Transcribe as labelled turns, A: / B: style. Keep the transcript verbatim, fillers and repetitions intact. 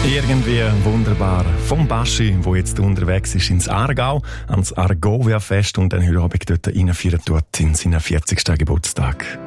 A: Irgendwie wunderbar. Vom Baschi, wo jetzt unterwegs ist ins Aargau, ans Argovia-Fest und dann heute Abend dort reinfeiern tut in seinen vierzigsten Geburtstag.